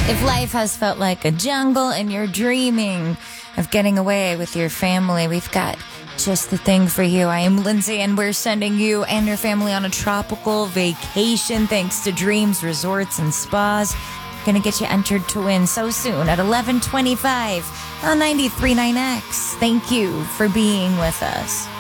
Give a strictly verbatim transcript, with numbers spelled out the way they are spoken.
If life has felt like a jungle and you're dreaming of getting away with your family, we've got just the thing for you. I am Lindsay, and we're sending you and your family on a tropical vacation thanks to Dreams Resorts and Spas. Gonna get you entered to win so soon at eleven twenty-five on ninety-three point nine X. Thank you for being with us.